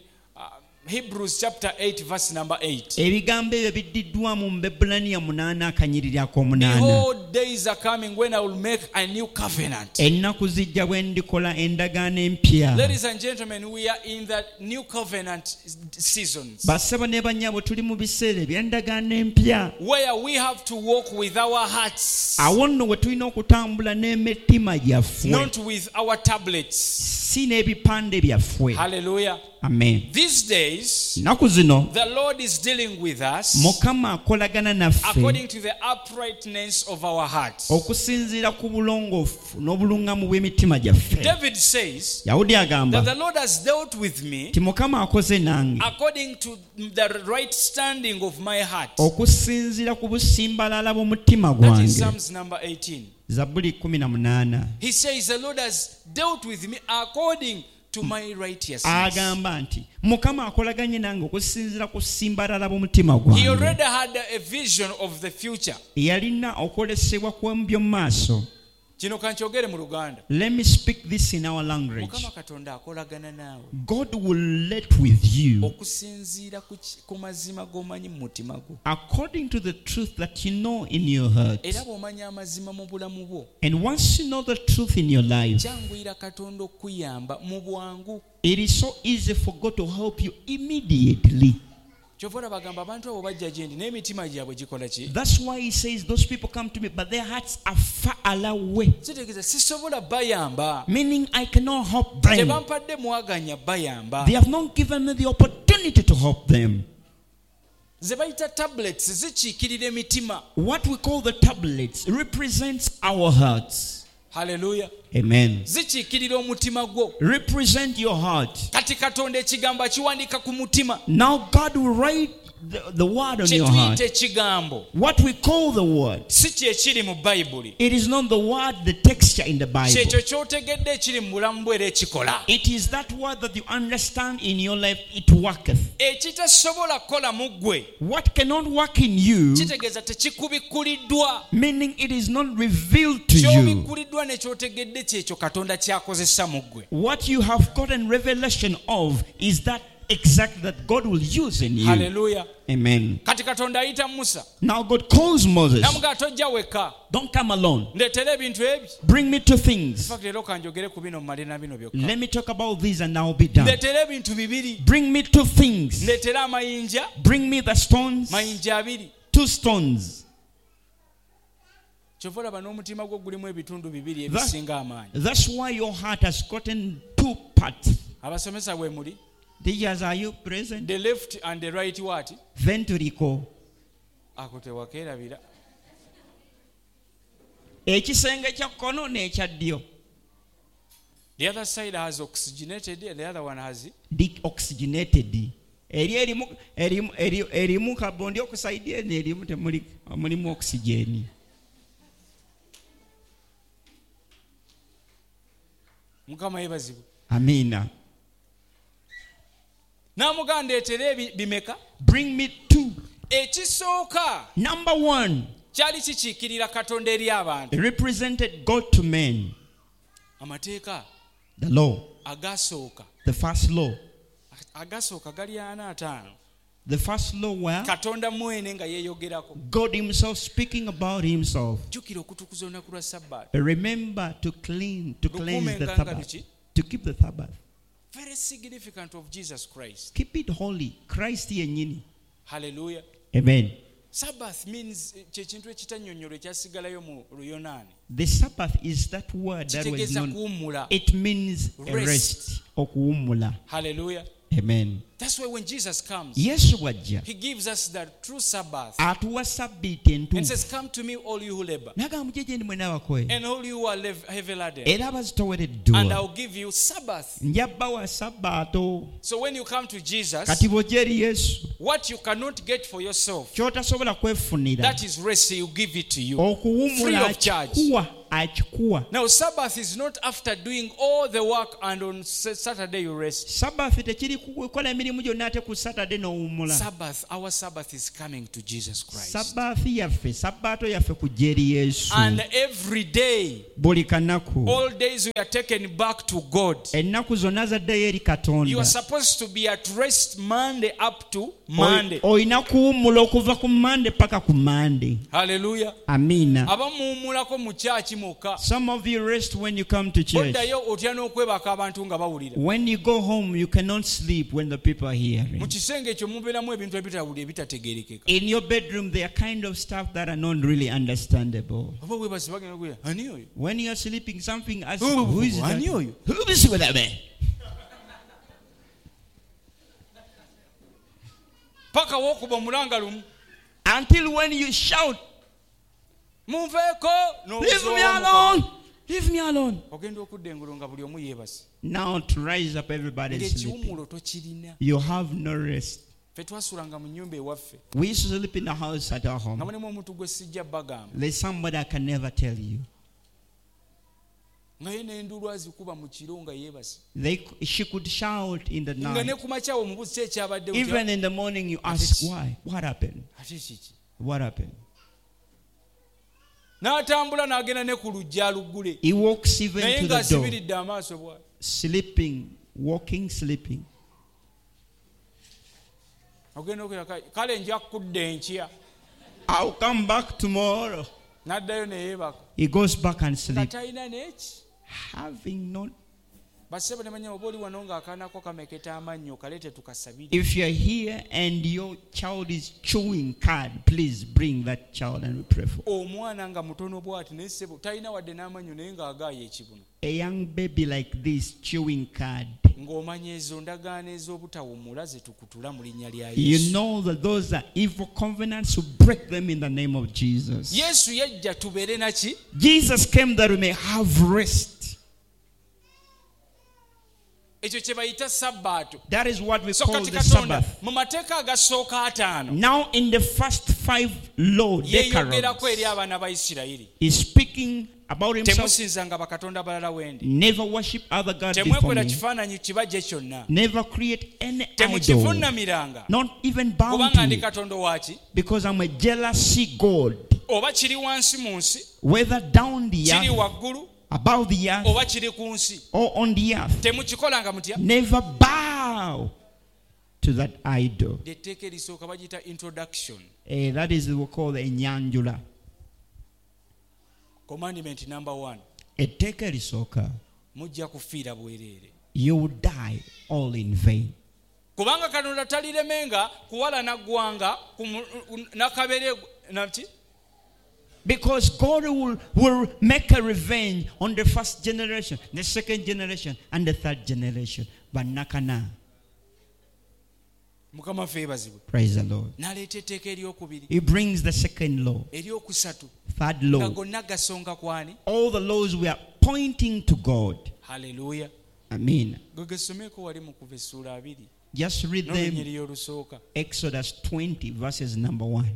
Hebrews chapter 8 verse number 8. Ebigambo ebyo biddiddwamu mu Bebulaniya 8 akanyiriri ak'omunaana. Behold, days are coming when I will make a new covenant. Ennaku zijja bwe ndikola endagaano empya. Ladies and gentlemen, we are in the new covenant seasons. Bassebo ne bannyabo tuli mu biseera eby'endagaano empya. Where we have to walk with our hearts. Awo nno we tulina okutambula n'emitima gyaffe. Not with our tablets. Si n'ebipande byaffe. Hallelujah. Amen. These days, Nnaku zino the Lord is dealing with us Mukama akolagana naffe according to the uprightness of our hearts. okusinziira ku bulongoofu n'obuluŋŋamu bw'emitima gyaffe. David says Yawudi agamba that the Lord has dealt with me ti Mukama akoze nange according to the right standing of my heart. okusinziira ku busimbalala bw'omutima That is gwange. Psalms number 18. Zabbuli 18. He says the Lord has dealt with me according to my righteousness. Agamba nti Mukama akolaganye nange okusinziira ku simbalala bw'omutima He gwange. already had a vision of the future. Yalina okwolesebwa kw'omu maaso. Kino kankyogere mu Luganda. Let me speak this in our language. Mukama Katonda akolagana naawe God will let with you okusinziira ku mazima g'omanyi mu mutima gwo. according to the truth that you know in your heart. Era bw'omanya amazima mu bulamu bwo, And once you know the truth in your life, kyanguyira Katonda okuyamba mu bwangu. it is so easy for God to help you immediately. Kyova bagamba abantu abo bajja gye ndi n'emitima gyabwe gikola ki? That's why he says those people come to me, but their hearts are far away. Kitegeeza sisobola bayamba. Meaning I cannot help them. Tebampadde mwaganya bayamba. They have not given me the opportunity to help them. Ze bayita tablets zikiikirira emitima. What we call the tablets represents our hearts. Hallelujah. Amen. Zikiikirira omutima gwo. Represent your heart. Kati Katonda ekigambo akiwandiika ku mutima. Now God will write the word on your heart. Kyetuyita ekigambo. What we call the word. Si kyekiri mu Bayibuli. It is not the word, the texture in the Bible. Kyekyo ky'otegedde ekiri mu bulamu bwo era ekikola. It is that word that you understand in your life, it worketh. Ekitasobola kukola mu ggwe. What cannot work in you, Kitegeeza tekikubikkuliddwa. meaning it is not revealed to you. Ky'obikkuliddwa ne ky'otegedde kyekyo Katonda ky'akozesa mu ggwe. What you have gotten revelation of is that exact that God will use in you. Hallelujah. Amen. Kati Katonda ayita Musa. Now God calls Moses. Namugamba tojja wekka. Don't come alone. Ndeetera ebintu ebi. Bring me two things. Fakti leero kanjogere ku bino mmale na bino byokka. Let me talk about these and I'll be done. Ndeetera ebintu bibiri. Bring me two things. Ndeetera amayinja. Bring me the stones. Mayinja abiri. Two stones. Kyova olaba n'omutima gwo gulimu ebitundu bibiri ebisinga amaanyi. That's why your heart has gotten two parts. Abasomesa bwe muli. Teachers, are you present? The left and the right what? Ventricle. Ako tewakeerabira. Ekisenge kya kkono n'ekya ddyo. The other side has oxygenated and the other one has Deoxygenated. Erimu carbon dioxide n'erimu mulimu oxygen. Mukama yeebazibwe. Amina. N'amugamba ndeetera bimeka. Bring me two. Ekisooka. Number one. Kyali kikiikirira Katonda eri abantu. It represented God to men. Amateeka. The law. Agasooka. The first law. Agasooka gali 45. The first law where Katonda mwene nga yeeyogerako. God himself speaking about himself. Jjukira okutukuza olunaku lwa Sabbath. Remember to cleanse the Sabbath. To keep the Sabbath. Very significant of Jesus Christ. Keep it holy. Christ yennyini. Hallelujah. Amen. Sabbath means kyekintu ekitannyonnyolwa ekyasigalayo mu Luyonaani. The Sabbath is that word that was known. It means a rest. Okuwummula. Hallelujah. Amen. That's why when Jesus comes, Yesu bw'ajja he gives us the true Sabbath atuwa sabbiiti and entuufu says, come to me, all you who labor, n'agamba mujje gye ndi mwenna abakoye and all you who are heavy laden, era abazitowereddwa and I'll give you Sabbath. njabbawa sabbaato. So when you come to Jesus, Kati bw'ojja eri Yesu what you cannot get for yourself, ky'otasobola kwefunira that is rest, he'll give it to you. okuwummula free of charge. akikuwa. Now, Sabbath is not after doing all the work and on Saturday you rest. Sabbath tekiri kukola emirimu gyonna ate ku Saturday n'owummula. Sabbath, our Sabbath is coming to Jesus Christ. Sabbath yaffe, sabbaato yaffe kujja eri Yesu. And every day, buli kanaku, all days we are taken back to God. ennaku zonna zaddayo eri You are Katonda. supposed to be at rest Monday up to Monday. Olina kuwummula okuva ku Monday paka ku Monday. Hallelujah. Amiina. Abamuwummulako mu kyaki mwokka. Some of you rest when you come to church. Oddayo otya n'okwebaka abantu nga bawulira. When you go home, you cannot sleep when the people are Mu hearing. kisenge ekyo mubeeramu ebintu ebitategeerekeka. In your bedroom, there are kind of stuff that are not really understandable. Oba weebase bagenda kugira, ani oyo? When you are sleeping, something asks, Oh, who is that? ani oyo? Who is that man? Paka w'okuba omulanga lumu. Until when you shout, Munveeko leave me alone, leave me alone. Ogenda okudda engulu nga buli omu yeebase. Now to rise up, everybody is sleeping. Ng'ekiwummulo tokirina. You have no rest. Ffe twasulanga mu nnyumba ewaffe. We used to sleep in the house at our Nga home. mulimu omuntu gwe sijja bagamba. There's somebody I can never tell you. Nga ye n'enduulu azikuba mu kiro nga yeebase. She could shout in the Nga ne night. ku makya omubuzi ki ekyabadde Even in the morning, you ask why. What happened? ate kiki? What happened? N'atambula n'agenda ne ku lujja aluggule. He walks even Naye to the door, ng'asibiridde amaaso bw'ati. sleeping, walking, sleeping. Ogenda okira kale nja kudda enkya. I'll come back tomorrow. N'addayo ne yeebaka. He goes back and sleeps, Katalina n'eki. having not. Bassebo ne manya oba oli wano ng'akaanako kameketa amannyo kaleete tukasabire. If you're here and your child is chewing card, please bring that child and we pray for. Omwana nga mutono bw'ati naye ssebo talina wadde n'amannyo naye ng'agaayo ekibuno. A young baby like this chewing card. Ng'omanya ezo ndagaano ez'obutawummula ze tukutula mu linnya lya You Yesu. know that those are evil covenants, to break them in the name of Jesus. Yesu yajja tubeere naki? Jesus came that we may have rest. Ekyo kye bayita sabbaato. That is what we So call kati the Katonda Sabbath. mu mateeka agasooka ataano Now in the first 5 law yeeyogerako eri decalogues, abaana ba Isirayiri. he's speaking about himself. Temusinzanga bakatonda balala wendi. Never worship other gods before Temwekola me. kifaananyi kibajje kyonna. Never create any idol. Temukivuunamiranga. Not even bow Kubanga to ndi it. katonda waaki? Because I'm a jealousy God. Oba kiri wansi mu nsi, Whether down the kiri earth, waggulu, above the earth, oba kiri ku nsi. or on the earth. Temukikolanga mutya? Never bow to that idol. Etteeka erisooka bagiyita introduction. That is what we call the enyanjula. Commandment number 1. Etteeka erisooka, Mujja kufiira bwereere. you will die all in vain. Kubanga Katonda taliremenga kuwala naggwanga nakabere naki? Because God will make a revenge on the first generation, the second generation, and the third generation. But nakana. Mukama ffe yeebazibwe. Praise the Lord. N'aleeta etteeka eryokubiri, He brings the second law, eryokusatu, third nga law. gonna gasonga kwani? All the laws were pointing to God. Haleluya. Amen. Gwe gesomeko wali mu kuva essuula 2 Just read them. n'olunyiri olusooka. Exodus 20 verses number 1.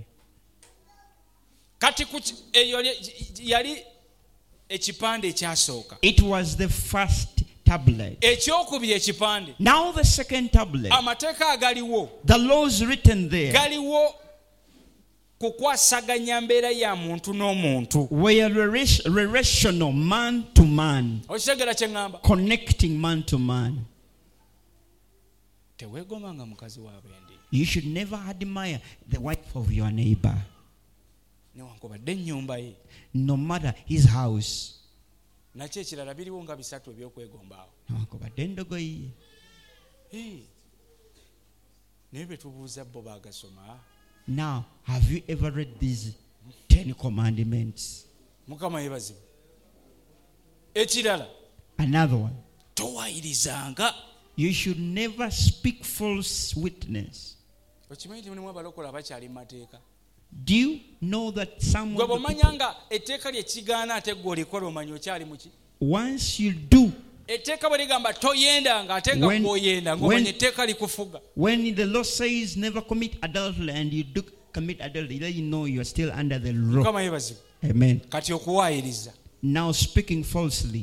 Kati eyo yali ekipande ekyasooka. It was the first tablet. Ekyokubiri ekipande. Now the second tablet. Amateeka agaliwo The laws written there galiwo kukwasaganya mbeera ya muntu n'omuntu. were relational, man to man, Okitegera kye ŋŋamba? connecting man to man. Teweegomanga mukazi wa bendi You should never admire the wife of your neighbor, newankubadde ennyumba ye. no matter his house. Nakyo ekirala biriwo nga 3 ebyokwegombaawo. newankubadde endogoyi ye. Naye be tubuuza bo baagasoma. Now, have you ever read these 10 commandments? Mukama yeebazibwe. Ekirala Another one. towaayirizanga You should never speak false witness. Okimanyi nti mulimu abalokola bakyali mu mateeka. Do you know that some Gwe of the bw'omanya people, nga etteeka lyekigaana ate gwe olikola omanya okyali muki? once you do, Etteeka bwe ligamba toyendanga ate nga When- gw'oyenda when- ng'omanya etteeka likufuga. when the law says never commit adultery and you do commit adultery, let you know you are still under the law. Mukama yeebazibwe. Amen. Kati okuwaayiriza. Now speaking falsely.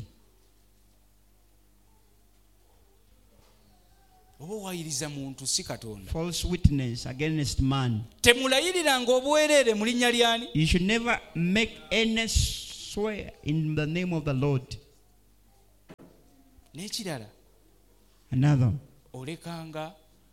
Oba owaayiriza muntu si Katonda. False witness against man. Temulayiriranga obwereere mu linnya lyani? You should never make any swear in the name of the Lord. N'ekirala Another. olekanga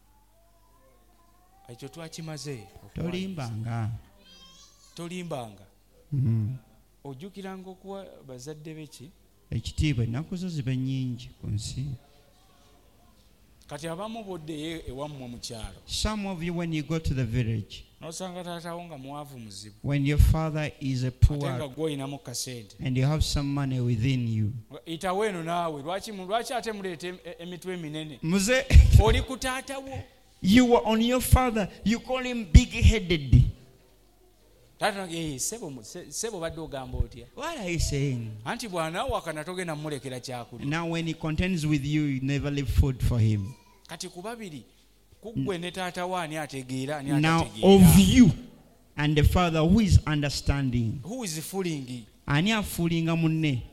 ekyo twakimaze. Tolimbanga. Tolimbanga. Ojjukiranga okuwa bazadde beki. Ekitiibwa ennaku zo ziba nnyingi ku nsi. Kati abamu boddeyo ewammwe mu kyalo. Some of you, when you go to the village, N'osanga taatawo nga mwavu muzibu. when your father is a Ate nga poor gw'olinamu kasente. and you have some money within you, Itawo eno naawe lwaki ate muleeta emitwe eminene? Muze, Oli ku taatawo. you were on your father, you call him big-headed. Taata sebo badde ogamba otya? What are you saying? Anti bw'anaawakana togenda mmulekera kyakulya. Now when he contends with you, you never leave food for him. Kati ku babiri kuggwe ne taatawo ani ategeera ani Now atategeera? of you and the father, who is understanding? Who is fooling? Ani afuulinga munne?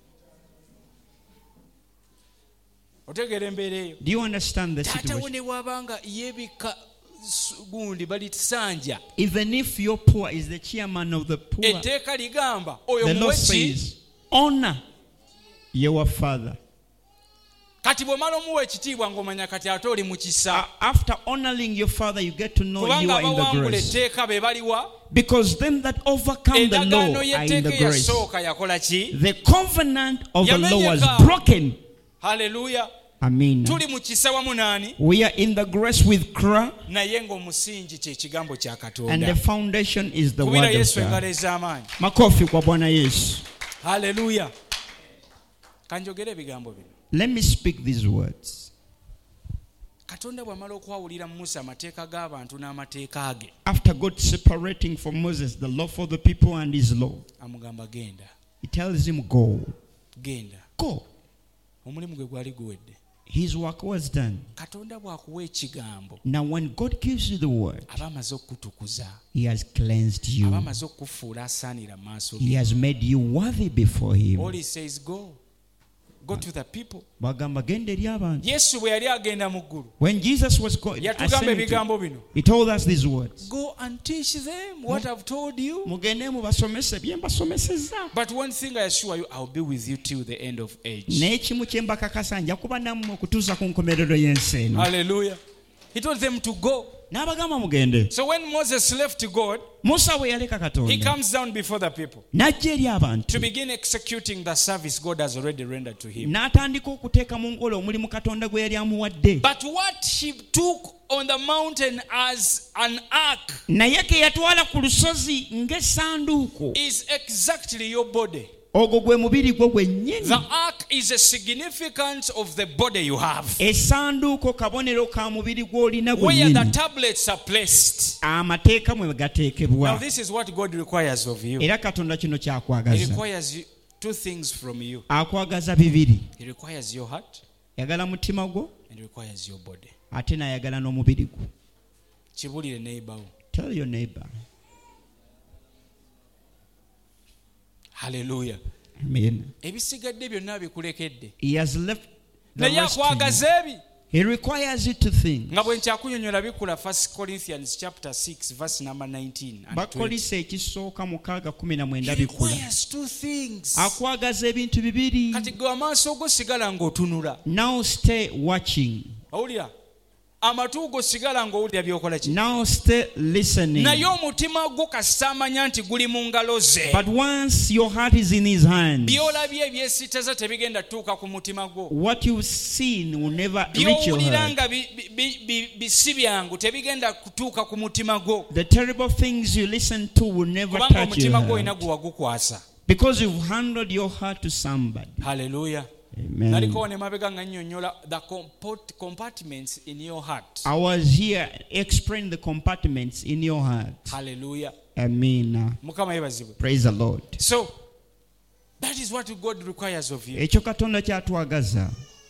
Otegeera embeera eyo? Do you understand the Taatawo situation? ne bw'abanga yeebika gundi balitusanja. Even if your poor is the chairman of the poor, Etteeka ligamba oyo the law muweki. says, honor your father. Kati bw'omala omuwa ekitiibwa ng'omanya kati ate oli mu kisa. After honoring your father, you get to know you Kubanga are in the abawangula grace. etteeka be baliwa? Because them that overcome the law Endagaano are in y'etteeka the grace. eyasooka yakola ki? The covenant of the law was Yamenyeka. broken. Haleluya. Amen. Tuli mu kisa wamu naani? We are in the grace with Christ, Naye ng'omusingi kye kigambo kya and the Katonda. foundation is the Kubira word of Yesu engalo God. ez'amaanyi. Makofi kwa Bwana Yesu. Haleluya. Kanjogere ebigambo bino. Let me speak these words. Katonda bw'amala okwawulira Musa amateeka g'abantu n'amateeka ge, After God separating from Moses the law for the people and his law, amugamba genda. he tells him, go. Genda. Go. Omulimu gwe gwali guwedde. His work was done. Katonda bw'akuwa ekigambo, Now when God gives you the word, aba amaze okukutukuza. he has cleansed Aba you. amaze okukufuula asaanira mu maaso He ge. has made you worthy before him. All he says, go. Go to the people. Bagamba genda eri abantu. Yesu bwe yali agenda mu ggulu, When Jesus was going, yatugamba ebigambo bino. he told us these words. Go and teach them what I've told you. Mugende mubasomese bye mbasomesezza. But one thing I assure you, I'll be with you till the end of age. N'ekimu kye mbakakasa nja kuba nammwe okutuusa ku nkomerero y'ensi eno. Hallelujah. He told them to go. N'abagamba mugende. So when Moses left God, Musa bwe yaleka he Katonda comes down before the people n'ajja eri abantu to begin executing the service God has already rendered to him. n'atandika okuteeka mu nkola omulimu Katonda gwe yali amuwadde. But what he took on the mountain as an ark Naye ke yatwala ku lusozi ng'essanduuko, is exactly your body. ogwo gwe mubiri gwo gwennyini. The ark is a significance of the body you have, Essanduuko kabonero ka mubiri gw'olina where the gwennyini. tablets are placed. Amateeka mwe Now gateekebwa. this is what God requires of you. Era Katonda kino He kyakwagaza. requires two things from you. Akwagaza bibiri. He requires your heart Yagala mutima gwo and he requires your body. ate n'ayagala n'omubiri gwo. Kibulire neighbor. Tell your neighbor. Hallelujah. Amen. Ebisigadde byonna bikulekedde. He has left the Naye rest to you. akwagaza ebi. He requires you to think. Nga bwe nkyakunyonyola bikula 1 Corinthians chapter 6 verse number 19 and 20. Bakolisa ekisooka 6:19 He bikula. requires two things. Akwagaza ebintu bibiri. Kati gwe amaaso go sigala ng'otunula. Now stay watching. Owulira? Amatu go sigala ng'owulira byokola ki? Now stay listening. Naye omutima gwo kasita amanya nti guli mu ngalo ze. But once your heart is in his hands, Byolabye ebyesitaza tebigenda tuuka ku mutima gwo. what you've seen will never reach your Byowulira heart. nga bisi byangu tebigenda kutuuka ku mutima gwo. The terrible things you listen to will never Kubanga touch your omutima gwo olina heart. gwe wagukwasa. Because you've handed your heart to somebody. Hallelujah. Amen. Naliko ne mabega nga nnyonnyola the compartments in your heart. I was here explaining the compartments in your heart. Hallelujah. Amen. Mukama yebazibwe. Praise the Lord. So that is what God requires of you. Ekyo Katonda kyatwagaza.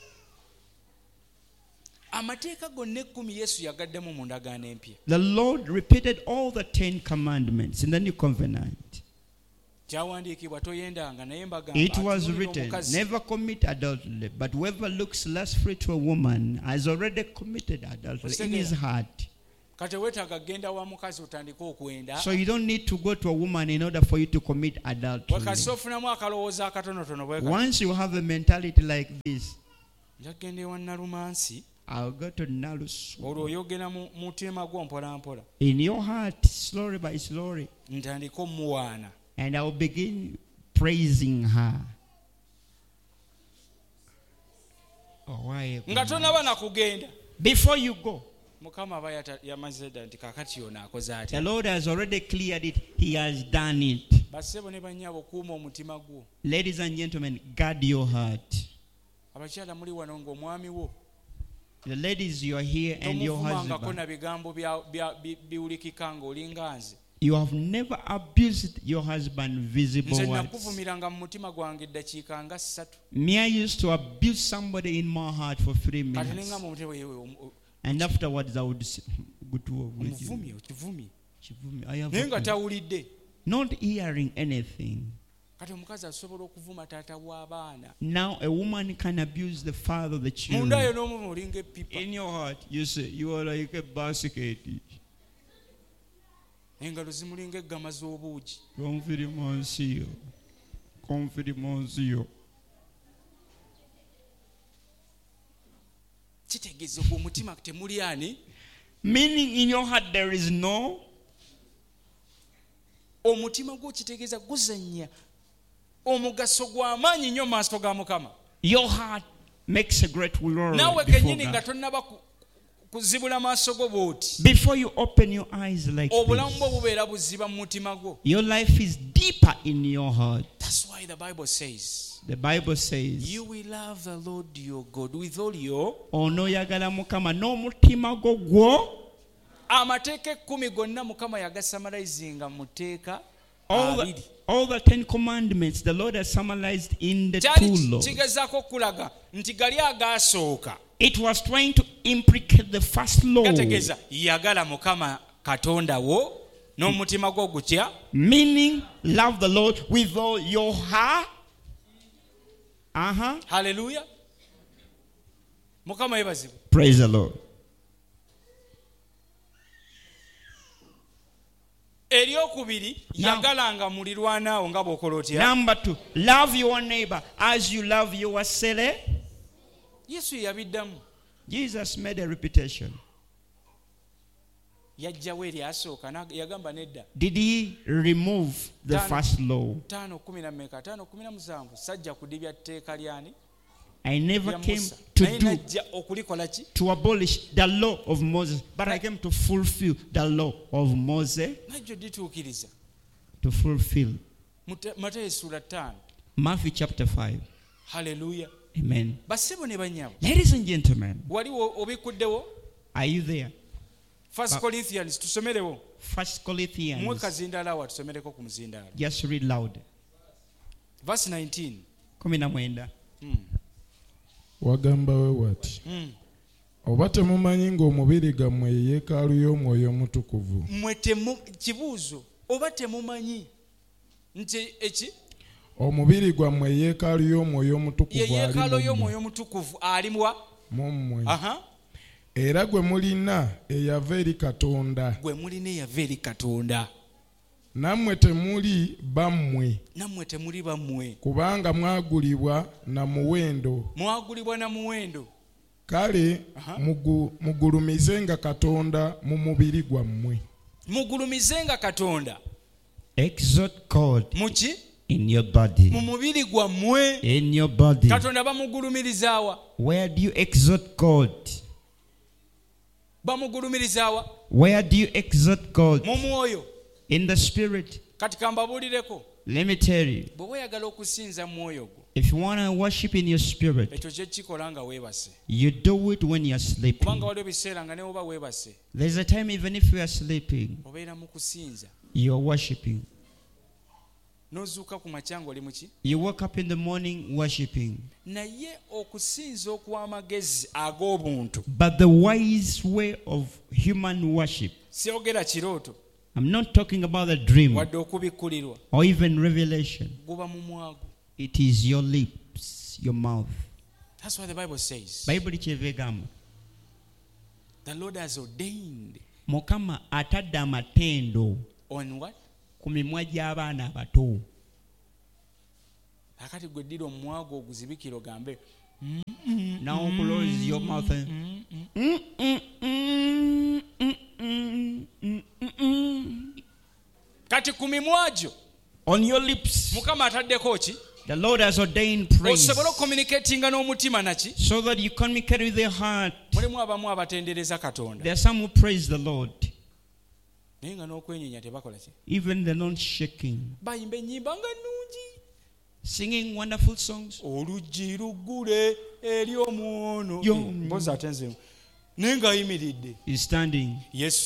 Amateeka gonna 10 Yesu yagaddemu mu ndagaano empya. The Lord repeated all the 10 commandments in the new covenant. Kyawandiikibwa toyendanga naye mbagamba. It was written, never commit adultery, but whoever looks lustfully to a woman has already committed adultery in his heart. Kati weetaaga genda wa mukazi otandike okwenda. So you don't need to go to a woman in order for you to commit adultery. Wakati ofunamu akalowooza akatonotono bwe kati. Once you have a mentality like this, njagenda ewa Nalumansi. I'll go to Nalusu. Olwo oyogera mu mutima gwo mpola mpola. In your heart, slowly by slowly. Ntandike omuwaana. And I'll begin praising her. Oh, why? Nga tonaba na kugenda. Before you go, Mukama aba yamaze dda nti kaakati yonna akoze atya. the Lord has already cleared it. He has done it. Bassebo ne bannyabo kuuma omutima gwo. Ladies and gentlemen, guard your heart. Abakyala muli wano ng'omwami wo. The ladies, you are here and your tomuvumangako husband. na bigambo biwulikika ng'olinga nze. You have never abused your husband visible Nze words. nakuvumiranga mu mutima gwange eddakiika nga 3. Me, I used to abuse somebody in my heart for 3 Kati minutes. nenga mu mutima And afterwards I would say, omuvumye okivumye. I have Naye nga tawulidde. not hearing anything. Kati omukazi asobola okuvuma taata w'abaana. Now a woman can abuse the father of the Munda yo children. n'omuvuma olinga epipa. In your heart, you say, you are like a basket. Engalo zimulinga eggama z'obuugi. Confirmation. Kitegeeza ogwo omutima temuli ani. Meaning in your heart there is no. Omutima gwo kitegeeza guzannya omugaso gw'amaanyi nnyo maaso ga Mukama. Your heart makes a great glory Naawe before kennyini nga God. tonnaba kuzibula maaso go bw'oti. Before you open your eyes like Obulamu bwo this, bubeera buziba mu mutima gwo. your life is deeper in your heart. That's why the Bible says, The Bible says, you will love the Lord your God with all your. onoyagala Mukama n'omutima gwo gwo. Amateeka 10 gonna Mukama yagasamalizinga mu tteeka All the 10 commandments the Lord has summarized in the two laws. Kigezaako okulaga nti gali agaasooka. It was trying to implicate the first law. Gategeeza yagala Mukama Katonda wo n'omutima gwo gutya. Meaning, love the Lord with all your heart. Hallelujah. Mukama yebazibwe. Praise the Lord. Eryokubiri yagalanga mulirwanaawo nga bw'okola otya. Number 2, love your neighbor as you love yourself. Yesu yabiddamu. Jesus made a repetition. Yajjawo eri asooka yagamba nedda. Did he remove the first law? 5:17 sajja kudibya tteeka lyani. I never lya came Musa. to Naye do najja okulikola ki? to abolish the law of Moses, but I came to fulfill the law of Moses. Najjo dituukiriza. To fulfill. Matayo sura 5. Matthew chapter 5. Hallelujah. Amen. Bassebo ne bannyabo. Ladies and gentlemen, Wali obikuddewo? are you there? 1 Corinthians tusomerewo. 1 Corinthians. Mwe kazindaala wa tusomereko ku muzindaala. Just read loud. Verse 19. 19. Wagamba we wati. Oba temumanyi ng'omubiri gammwe ye yeekaalu y'Omwoyo Omutukuvu. Mmwe kibuuzo. Oba temumanyi nti eki? Omubiri gwammwe ye yeekaalu y'Omwoyo Omutukuvu ali mu mmwe. Ye yeekaalu y'Omwoyo Omutukuvu ali mu mmwe. Era gwe mulina eyava eri Katonda. Gwe mulina eyava eri Katonda. Nammwe temuli bammwe. Nammwe temuli bammwe. Kubanga mwagulibwa na muwendo. Mwagulibwa na muwendo. Kale mugulumizenga Katonda mu mubiri gwammwe. Mugulumizenga Katonda. Exalt God. Muki? In your body. Mu mubiri gwammwe. In your body. Katonda bamugulumirizaawa. Where do you exalt God? Bamugulumirizaawa. Where do you exalt God? Mu mwoyo. In the spirit. Kati kambabuulireko. Let me tell you. Bwe weeyagala okusinza mwoyo gwo. If you want to worship in your spirit, ekyo kye kikola nga weebase. you do it when you're sleeping. Kubanga waliwo ebiseera nga ne oba weebase There's a time even if you are sleeping, obeera mu kusinza. you're worshiping. N'ozuuka ku makya ng'oli mu ki? You wake up in the morning worshiping. Naye okusinza okw'amagezi ag'obuntu, But the wise way of human worship, siyogera kirooto I'm not talking about a dream wadde okubikkulirwa, or even revelation. guba mu mwago. It is your lips, your mouth. That's what the Bible says. Bible kyeva egamba. The Lord has ordained Mukama atadde amatendo on what? ku mimwa gy'abaana abato. Akati gwe ddira omwago oguzibikira ogambe Now close your mouth. kati ku mimwa gyo On your lips, Mukama ataddeko ki? the Lord has ordained praise Osobole okucommunicatinga n'omutima naki? so that you communicate with your heart. Mulimu abamu abatendereza Katonda There are some who praise the Lord, naye nga n'okwenyenya tebakola ki? even they're not shaking, Bayimba ennyimba nga nnungi. singing wonderful songs. Oluggi luggule eri omwono. Yo. Mpozi ate nze naye ng'ayimiridde He's standing. Yesu